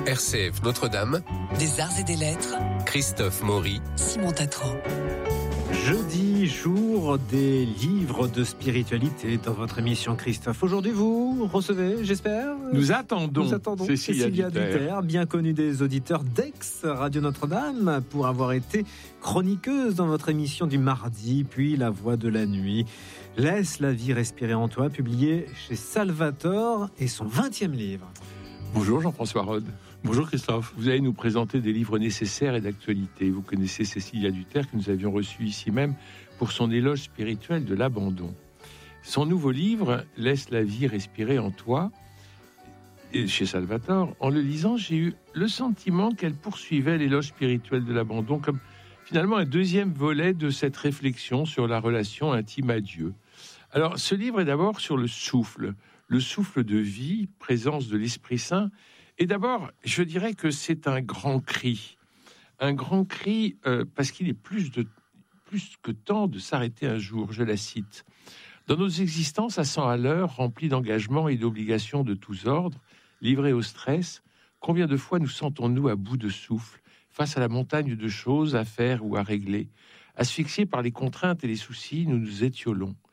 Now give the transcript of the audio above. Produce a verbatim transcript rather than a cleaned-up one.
R C F Notre-Dame, des arts et des lettres, Christophe Maury, Simon Tatro. Jeudi, jour des livres de spiritualité dans votre émission Christophe. Aujourd'hui, vous recevez, j'espère. Nous attendons, Nous attendons Cécilia, Cécilia Duterre. Duterre, bien connue des auditeurs d'Aix, Radio Notre-Dame, pour avoir été chroniqueuse dans votre émission du mardi, puis La Voix de la Nuit. Laisse la vie respirer en toi, publié chez Salvator, et son vingtième livre. Bonjour Jean-François Rode. Bonjour Christophe. Vous allez nous présenter des livres nécessaires et d'actualité. Vous connaissez Cécilia Duterre que nous avions reçue ici même pour son éloge spirituel de l'abandon. Son nouveau livre, Laisse la vie respirer en toi, et chez Salvator. En le lisant, j'ai eu le sentiment qu'elle poursuivait l'éloge spirituel de l'abandon comme finalement un deuxième volet de cette réflexion sur la relation intime à Dieu. Alors, ce livre est d'abord sur le souffle, le souffle de vie, présence de l'Esprit Saint. Et d'abord, je dirais que c'est un grand cri. Un grand cri euh, parce qu'il est plus, de, plus que temps de s'arrêter un jour, je la cite. Dans nos existences à cent à l'heure, remplies d'engagements et d'obligations de tous ordres, livrés au stress, combien de fois nous sentons-nous à bout de souffle, face à la montagne de choses à faire ou à régler, asphyxiés par les contraintes et les soucis, nous nous étiolons.